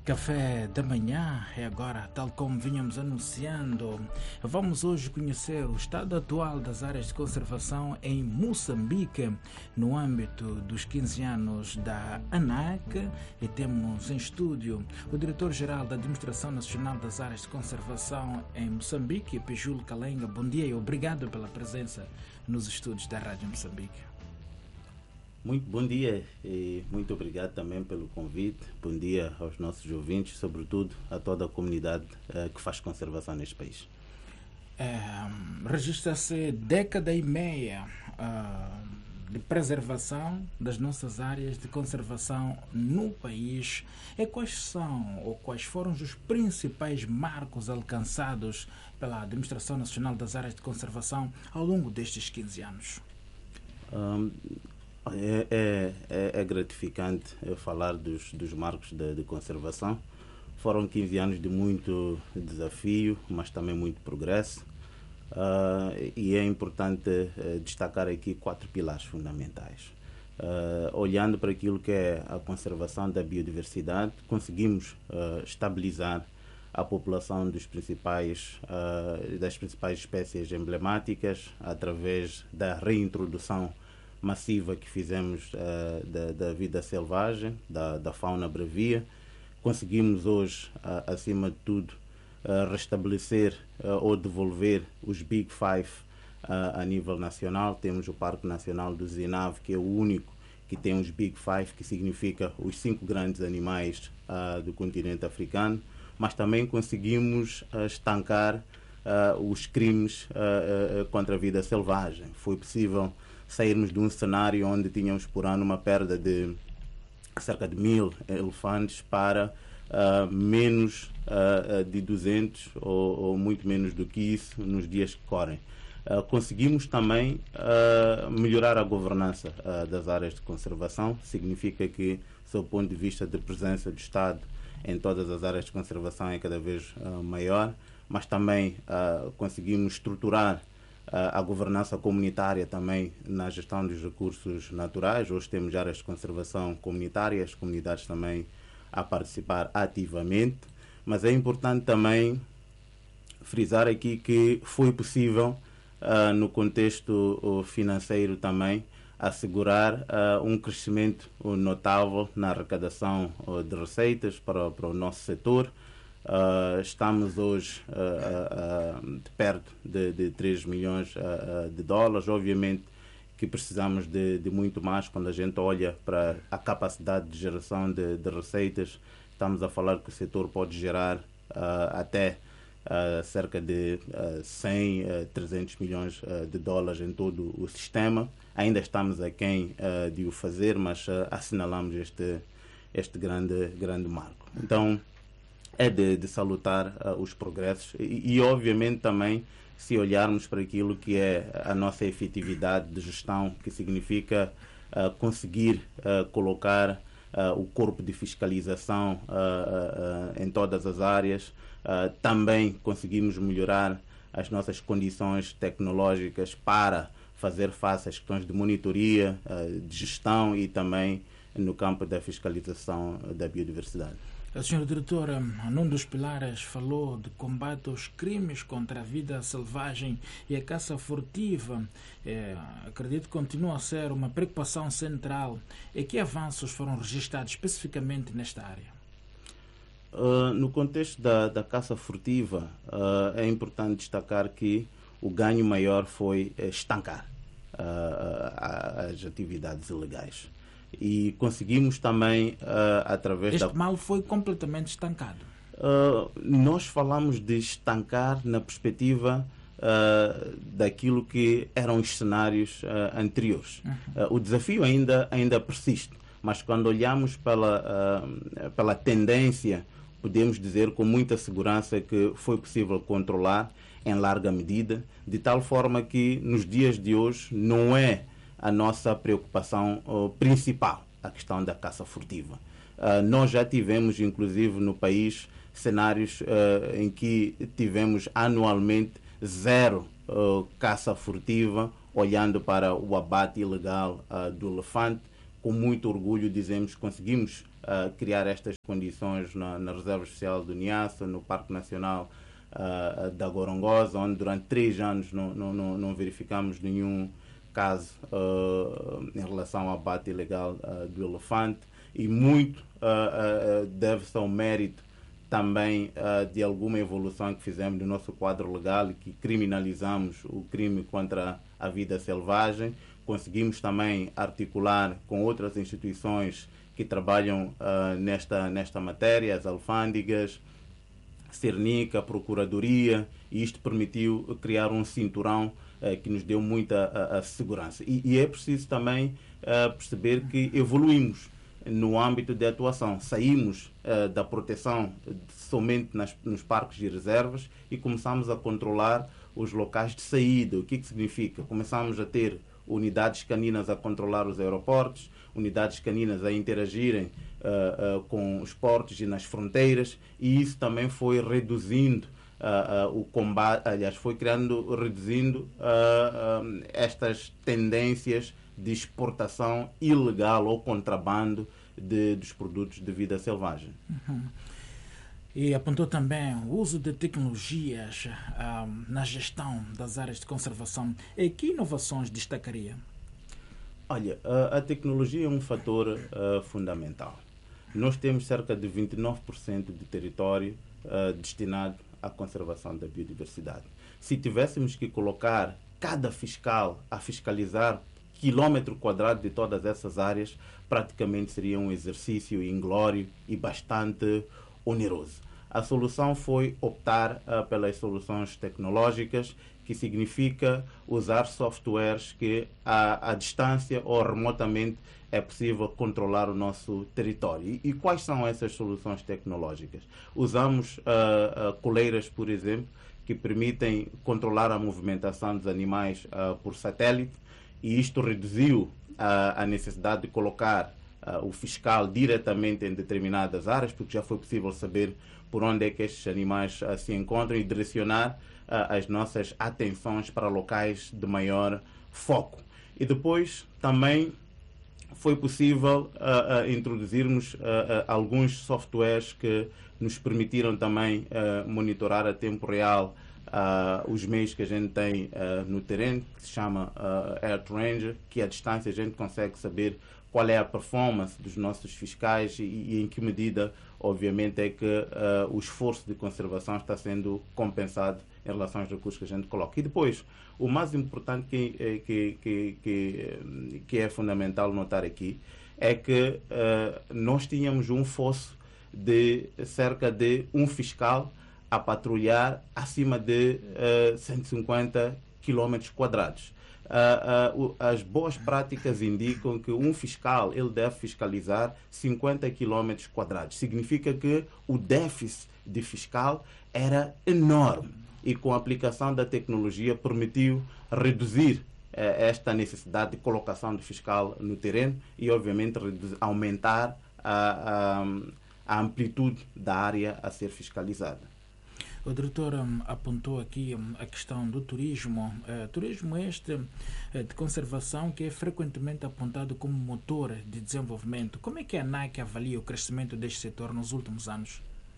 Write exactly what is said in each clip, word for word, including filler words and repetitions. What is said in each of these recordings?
Café da manhã é agora, tal como vinhamos anunciando. Vamos hoje conhecer o estado atual das áreas de conservação em Moçambique, no âmbito dos quinze anos da ANAC, e temos em estúdio o diretor-geral da Administração Nacional das Áreas de Conservação em Moçambique, Pejulo Kalenga. Bom dia e obrigado pela presença nos estúdios da Rádio Moçambique. Muito bom dia e muito obrigado também pelo convite. Bom dia aos nossos ouvintes, sobretudo a toda a comunidade uh, que faz conservação neste país. É, registra-se década e meia uh, de preservação das nossas áreas de conservação no país. E quais são ou quais foram os principais marcos alcançados pela Administração Nacional das Áreas de Conservação ao longo destes quinze anos? Um, É, é, é, é gratificante falar dos, dos marcos de, de conservação. Foram quinze anos de muito desafio, mas também muito progresso. Uh, e é importante uh, destacar aqui quatro pilares fundamentais. Uh, olhando para aquilo que é a conservação da biodiversidade, conseguimos uh, estabilizar a população dos principais, uh, das principais espécies emblemáticas através da reintrodução massiva que fizemos uh, da, da vida selvagem, da, da fauna bravia. Conseguimos hoje, uh, acima de tudo, uh, restabelecer uh, ou devolver os Big Five uh, a nível nacional. Temos o Parque Nacional do Zinave, que é o único que tem os Big Five, que significa os cinco grandes animais uh, do continente africano, mas também conseguimos uh, estancar uh, os crimes uh, uh, contra a vida selvagem. Foi possível sairmos de um cenário onde tínhamos por ano uma perda de cerca de mil elefantes para uh, menos uh, de duzentos ou, ou muito menos do que isso nos dias que correm. Uh, conseguimos também uh, melhorar a governança uh, das áreas de conservação. Significa que, sob o ponto de vista de presença do Estado em todas as áreas de conservação é cada vez uh, maior, mas também uh, conseguimos estruturar a governança comunitária também na gestão dos recursos naturais. Hoje temos áreas de conservação comunitárias, as comunidades também a participar ativamente, mas é importante também frisar aqui que foi possível, uh, no contexto uh, financeiro também, assegurar uh, um crescimento uh, notável na arrecadação uh, de receitas para, para o nosso setor. Uh, estamos hoje uh, uh, uh, de perto de, de três milhões uh, uh, de dólares. Obviamente que precisamos de, de muito mais. Quando a gente olha para a capacidade de geração de, de receitas, estamos a falar que o setor pode gerar uh, até uh, cerca de uh, cem, uh, trezentos milhões uh, de dólares em todo o sistema. Ainda estamos aquém uh, de o fazer, mas uh, assinalamos este, este grande, grande marco. Então, é de, de salutar uh, os progressos e, e, obviamente, também se olharmos para aquilo que é a nossa efetividade de gestão, que significa uh, conseguir uh, colocar uh, o corpo de fiscalização uh, uh, uh, em todas as áreas. Uh, também conseguimos melhorar as nossas condições tecnológicas para fazer face às questões de monitoria, uh, de gestão e também no campo da fiscalização da biodiversidade. A senhora diretora, num dos pilares, falou de combate aos crimes contra a vida selvagem e a caça furtiva. É, acredito que continua a ser uma preocupação central. E que avanços foram registrados especificamente nesta área? Uh, no contexto da, da caça furtiva, uh, é importante destacar que o ganho maior foi estancar uh, as atividades ilegais. E conseguimos também, uh, através este da... Este mal foi completamente estancado. Uh, nós falamos de estancar na perspectiva uh, daquilo que eram os cenários uh, anteriores. Uhum. Uh, o desafio ainda, ainda persiste, mas quando olhamos pela, uh, pela tendência, podemos dizer com muita segurança que foi possível controlar em larga medida, de tal forma que nos dias de hoje não é a nossa preocupação uh, principal, a questão da caça furtiva. Uh, nós já tivemos, inclusive, no país, cenários uh, em que tivemos anualmente zero uh, caça furtiva, olhando para o abate ilegal uh, do elefante. Com muito orgulho dizemos que conseguimos uh, criar estas condições na, na Reserva Especial do Niassa, no Parque Nacional uh, da Gorongosa, onde durante três anos não, não, não, não verificamos nenhum caso uh, em relação ao abate ilegal uh, do elefante, e muito uh, uh, deve-se ao mérito também uh, de alguma evolução que fizemos no nosso quadro legal e que criminalizamos o crime contra a vida selvagem. Conseguimos também articular com outras instituições que trabalham uh, nesta, nesta matéria, as alfândegas, Cernica, a Procuradoria, e isto permitiu criar um cinturão uh, que nos deu muita uh, uh, segurança. E, e é preciso também uh, perceber que evoluímos no âmbito de atuação. Saímos uh, da proteção somente nas, nos parques e reservas e começamos a controlar os locais de saída. O que, que significa? Começamos a ter unidades caninas a controlar os aeroportos, unidades caninas a interagirem uh, uh, com os portos e nas fronteiras, e isso também foi reduzindo uh, uh, o combate, aliás, foi criando, reduzindo uh, uh, estas tendências de exportação ilegal ou contrabando de, dos produtos de vida selvagem. Uhum. E apontou também o uso de tecnologias um, na gestão das áreas de conservação. E que inovações destacaria? Olha, a, a tecnologia é um fator uh, fundamental. Nós temos cerca de vinte e nove por cento do território uh, destinado à conservação da biodiversidade. Se tivéssemos que colocar cada fiscal a fiscalizar quilômetro quadrado de todas essas áreas, praticamente seria um exercício inglório e bastante oneroso. A solução foi optar uh, pelas soluções tecnológicas, que significa usar softwares que à, à distância ou remotamente é possível controlar o nosso território. E, e quais são essas soluções tecnológicas? Usamos uh, uh, coleiras, por exemplo, que permitem controlar a movimentação dos animais uh, por satélite, e isto reduziu uh, a necessidade de colocar uh, o fiscal diretamente em determinadas áreas, porque já foi possível saber por onde é que estes animais uh, se encontram e direcionar uh, as nossas atenções para locais de maior foco. E depois também foi possível uh, uh, introduzirmos uh, uh, alguns softwares que nos permitiram também uh, monitorar a tempo real Uh, os meios que a gente tem uh, no terreno, que se chama uh, Earth Ranger, que à distância a gente consegue saber qual é a performance dos nossos fiscais e, e em que medida, obviamente, é que uh, o esforço de conservação está sendo compensado em relação aos recursos que a gente coloca. E depois, o mais importante que, que, que, que, que é fundamental notar aqui é que uh, nós tínhamos um fosso de cerca de um fiscal a patrulhar acima de uh, cento e cinquenta quilômetros quadrados. Uh, uh, as boas práticas indicam que um fiscal ele deve fiscalizar cinquenta quilômetros quadrados. Significa que o déficit de fiscal era enorme, e com a aplicação da tecnologia permitiu reduzir uh, esta necessidade de colocação de fiscal no terreno e, obviamente, aumentar a, a, a amplitude da área a ser fiscalizada. O diretor um, apontou aqui um, a questão do turismo. Uh, turismo este uh, de conservação que é frequentemente apontado como motor de desenvolvimento. Como é que a ANAC avalia o crescimento deste setor nos últimos anos?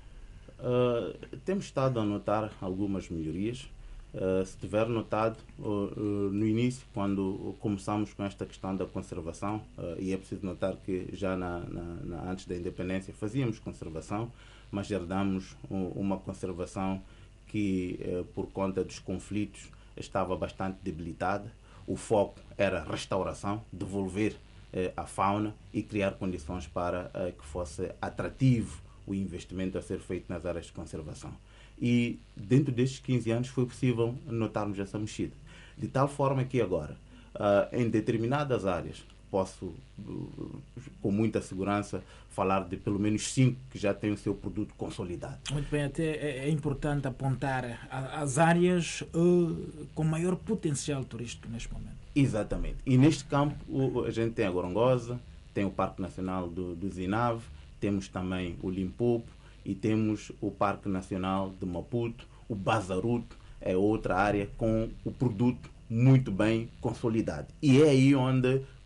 Uh, temos estado a notar algumas melhorias. Uh, se tiver notado, uh, uh, no início, quando começamos com esta questão da conservação, uh, e é preciso notar que já na, na, na, antes da independência fazíamos conservação, mas herdamos um, uma conservação que, uh, por conta dos conflitos, estava bastante debilitada. O foco era restauração, devolver uh, a fauna e criar condições para uh, que fosse atrativo o investimento a ser feito nas áreas de conservação. E dentro destes quinze anos foi possível notarmos essa mexida. De tal forma que agora, uh, em determinadas áreas, posso, uh, com muita segurança, falar de pelo menos cinco que já têm o seu produto consolidado. Muito bem, até é importante apontar as áreas uh, com maior potencial turístico neste momento. Exatamente. E neste campo o, a gente tem a Gorongosa, tem o Parque Nacional do, do Zinave, temos também o Limpopo, e temos o Parque Nacional de Maputo. O Bazaruto é outra área com o produto muito bem consolidado. E é aí onde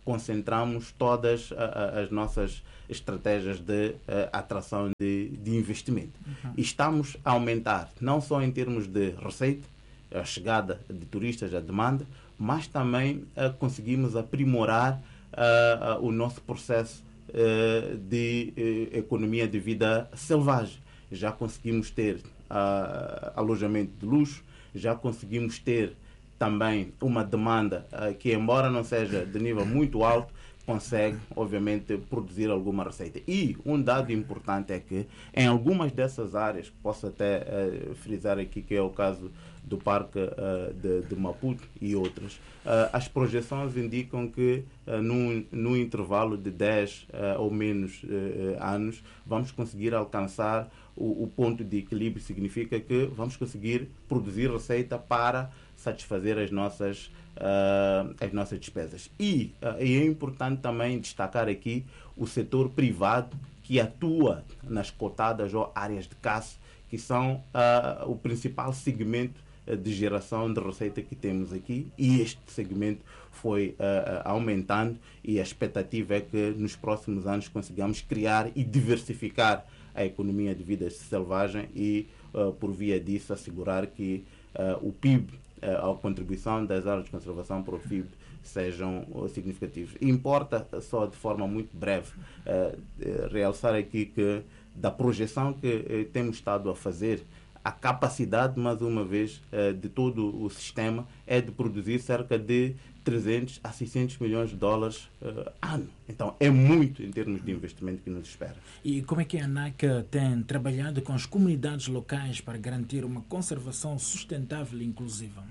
concentramos todas as nossas estratégias de atração de, de investimento. Uhum. E estamos a aumentar, não só em termos de receita, a chegada de turistas, a demanda, mas também uh, conseguimos aprimorar uh, uh, o nosso processo uh, de uh, economia de vida selvagem. Já conseguimos ter uh, alojamento de luxo, já conseguimos ter também uma demanda uh, que, embora não seja de nível muito alto, consegue, obviamente, produzir alguma receita. E um dado importante é que, em algumas dessas áreas, posso até uh, frisar aqui, que é o caso do Parque uh, de, de Maputo e outras, uh, as projeções indicam que uh, num, num intervalo de dez uh, ou menos uh, anos vamos conseguir alcançar o, o ponto de equilíbrio. Significa que vamos conseguir produzir receita para satisfazer as nossas, uh, as nossas despesas. E, uh, e é importante também destacar aqui o setor privado, que atua nas cotadas ou áreas de caça, que são uh, o principal segmento de geração de receita que temos aqui, e este segmento foi uh, aumentando, e a expectativa é que nos próximos anos consigamos criar e diversificar a economia de vida selvagem e, uh, por via disso, assegurar que uh, o P I B, uh, a contribuição das áreas de conservação para o P I B, sejam uh, significativos. E importa, uh, só de forma muito breve, uh, uh, realçar aqui que, da projeção que uh, temos estado a fazer, a capacidade, mais uma vez, de todo o sistema é de produzir cerca de trezentos a seiscentos milhões de dólares uh, ano. Então, é muito em termos de investimento que nos espera. E como é que a ANAC tem trabalhado com as comunidades locais para garantir uma conservação sustentável e inclusiva?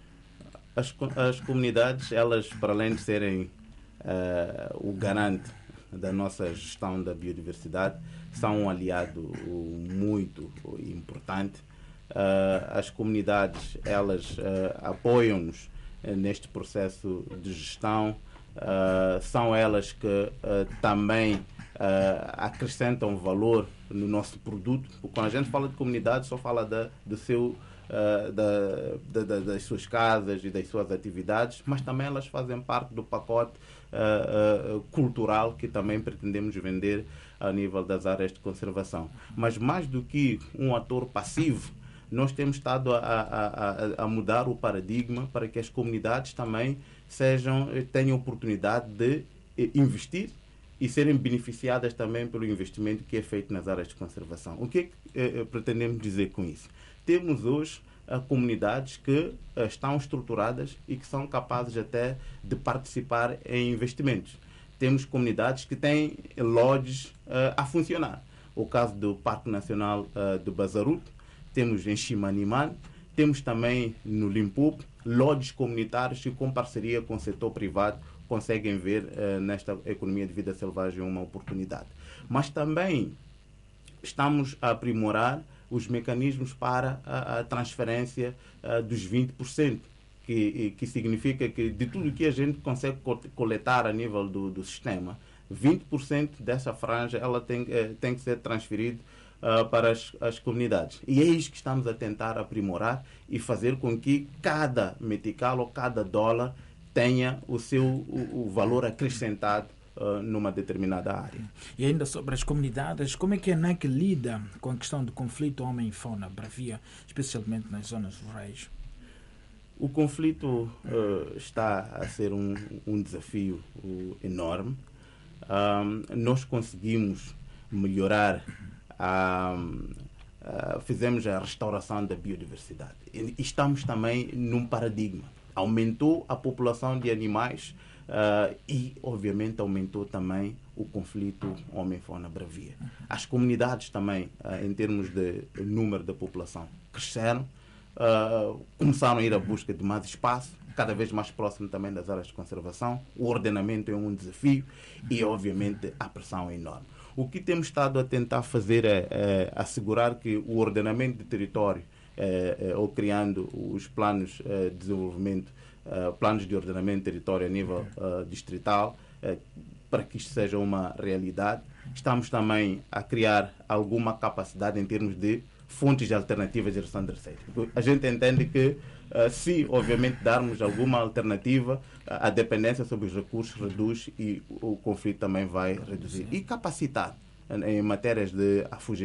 As, as comunidades, elas, para além de serem uh, o garante da nossa gestão da biodiversidade, são um aliado muito importante. Uh, as comunidades, elas uh, apoiam-nos uh, neste processo de gestão. Uh, são elas que uh, também uh, acrescentam valor no nosso produto. Porque quando a gente fala de comunidade, só fala da, do seu, uh, da, da, das suas casas e das suas atividades, mas também elas fazem parte do pacote uh, uh, cultural que também pretendemos vender a nível das áreas de conservação. Mas mais do que um ator passivo, nós temos estado a, a, a, a mudar o paradigma para que as comunidades também sejam, tenham oportunidade de investir e serem beneficiadas também pelo investimento que é feito nas áreas de conservação. O que é que eh, pretendemos dizer com isso? Temos hoje eh, comunidades que eh, estão estruturadas e que são capazes até de participar em investimentos. Temos comunidades que têm lodges uh, a funcionar. O caso do Parque Nacional uh, do Bazaruto, temos em Chimanimane, temos também no Limpopo, lodges comunitários que, com parceria com o setor privado, conseguem ver uh, nesta economia de vida selvagem uma oportunidade. Mas também estamos a aprimorar os mecanismos para a, a transferência uh, dos vinte por cento. Que, que significa que de tudo que a gente consegue coletar a nível do, do sistema, vinte por cento dessa franja ela tem, tem que ser transferido uh, para as, as comunidades. E é isso que estamos a tentar aprimorar e fazer com que cada metical ou cada dólar tenha o seu o, o valor acrescentado uh, numa determinada área. E ainda sobre as comunidades, como é que a ANAC lida com a questão do conflito homem-fauna bravia, especialmente nas zonas rurais? O conflito uh, está a ser um, um desafio uh, enorme. Um, nós conseguimos melhorar, um, uh, fizemos a restauração da biodiversidade. E estamos também num paradigma. Aumentou a população de animais uh, e, obviamente, aumentou também o conflito homem-fauna-bravia. As comunidades também, uh, em termos de número da população, cresceram. Uh, começaram a ir à busca de mais espaço, cada vez mais próximo também das áreas de conservação. O ordenamento é um desafio e, obviamente, a pressão é enorme. O que temos estado a tentar fazer é, é assegurar que o ordenamento de território, é, é, ou criando os planos é, de desenvolvimento, é, planos de ordenamento de território a nível é, distrital, é, para que isto seja uma realidade. Estamos também a criar alguma capacidade em termos de fontes alternativas de geração de receita. A gente entende que, uh, se obviamente darmos alguma alternativa, a dependência sobre os recursos reduz e o conflito também vai reduzir. E capacitar em matérias de afugentar